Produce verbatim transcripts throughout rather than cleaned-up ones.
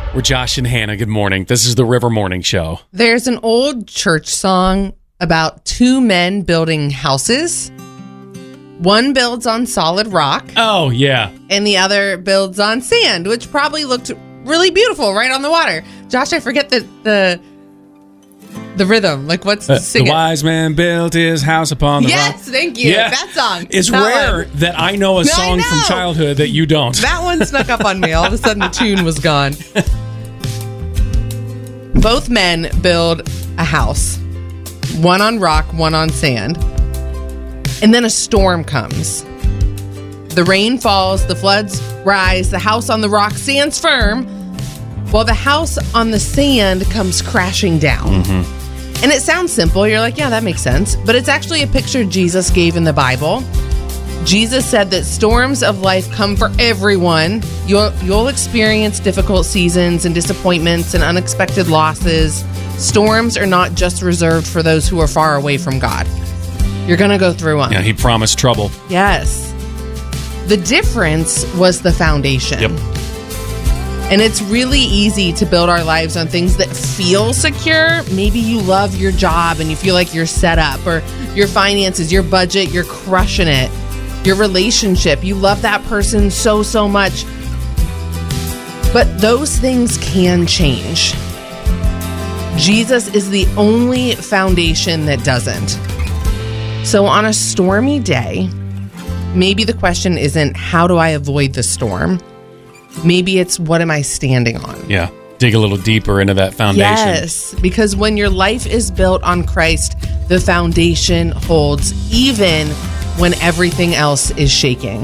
We're Josh and Hannah. Good morning. This is the River Morning Show. There's an old church song about two men building houses. One builds on solid rock. Oh, yeah. And the other builds on sand, which probably looked really beautiful right on the water. Josh, I forget the the, the rhythm. Like, what's Uh, sing the it. wise man built his house upon the Yes, rock. thank you. Yeah. That song. It's That rare one. that I know a No, I song from know. childhood that you don't. That one snuck up on me. All of a sudden, the tune was gone. Both men build a house. One on rock, one on sand. And then a storm comes. The rain falls, the floods rise, the house on the rock stands firm, while the house on the sand comes crashing down. Mm-hmm. And it sounds simple. You're like, yeah, that makes sense. But it's actually a picture Jesus gave in the Bible. Jesus said that storms of life come for everyone. You'll, you'll experience difficult seasons and disappointments and unexpected losses. Storms are not just reserved for those who are far away from God. You're going to go through one. Yeah, he promised trouble. Yes. The difference was the foundation. Yep. And it's really easy to build our lives on things that feel secure. Maybe you love your job and you feel like you're set up, or your finances, your budget, you're crushing it. Your relationship, you love that person so, so much. But those things can change. Jesus is the only foundation that doesn't. So on a stormy day, maybe the question isn't, how do I avoid the storm? Maybe it's, what am I standing on? Yeah. Dig a little deeper into that foundation. Yes, because when your life is built on Christ, the foundation holds even when everything else is shaking.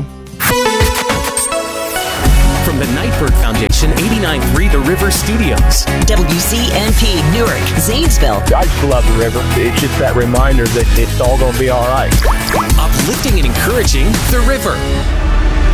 From the Nightbird Foundation, eighty-nine point three The River Studios. W C N P, Newark, Zanesville. I just love the river. It's just that reminder that it's all going to be all right. Uplifting and encouraging The River.